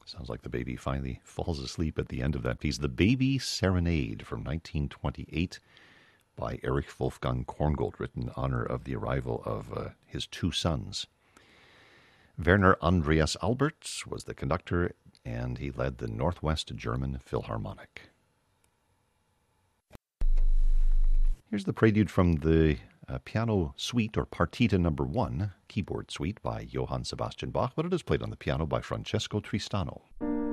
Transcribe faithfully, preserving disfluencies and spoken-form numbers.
Sounds like the baby finally falls asleep at the end of that piece. The Baby Serenade from nineteen twenty-eight by Erich Wolfgang Korngold, written in honor of the arrival of uh, his two sons. Werner Andreas Albert was the conductor, and he led the Northwest German Philharmonic. Here's the prelude from the uh, piano suite, or partita number one, keyboard suite by Johann Sebastian Bach, but it is played on the piano by Francesco Tristano.